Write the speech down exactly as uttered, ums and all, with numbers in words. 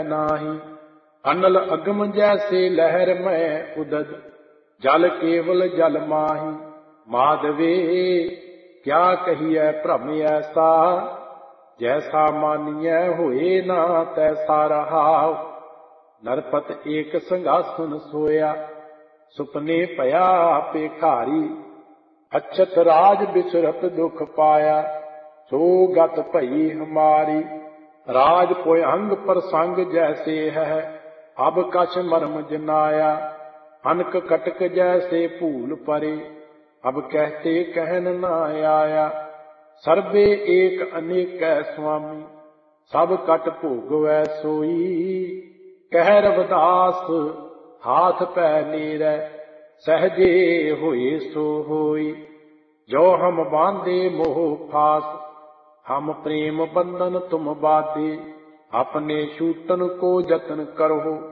नाही। अनल अगम जैसे लहर में उदद, जल केवल जल माही। माधवे क्या कहिए भ्रम ऐसा, जैसा मानिए होए ना तैसा रहाव। नरपत एक संघासन सोया, सुपने पया पेखारी। अच्छत राज बिसरत दुख पाया, सो गत भई हमारी। राज पोयंग प्रसंग जैसे है, अब कछ मर्म जनाया। अनक कटक जैसे भूल परे, अब कहते कहन न आया। सर्वे एक अनेक स्वामी, सब कट भोगवै सोई। कह रविदास हाथ पै नेरै, सहजे होए सो होई। जो हम बांधे मोह फास, हम प्रेम बंधन तुम बाधे। अपने छूटन को जतन करो,